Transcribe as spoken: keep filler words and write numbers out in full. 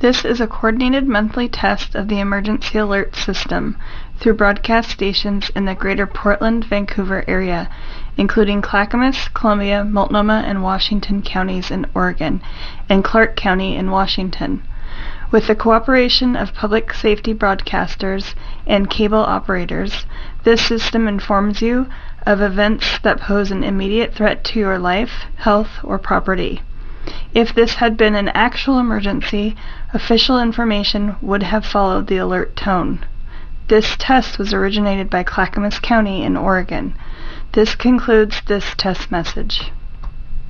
This is a coordinated monthly test of the emergency alert system through broadcast stations in the greater Portland, Vancouver area, including Clackamas, Columbia, Multnomah, and Washington counties in Oregon, and Clark County in Washington. With the cooperation of public safety broadcasters and cable operators, this system informs you of events that pose an immediate threat to your life, health, or property. If this had been an actual emergency, official information would have followed the alert tone. This test was originated by Clackamas County in Oregon. This concludes this test message.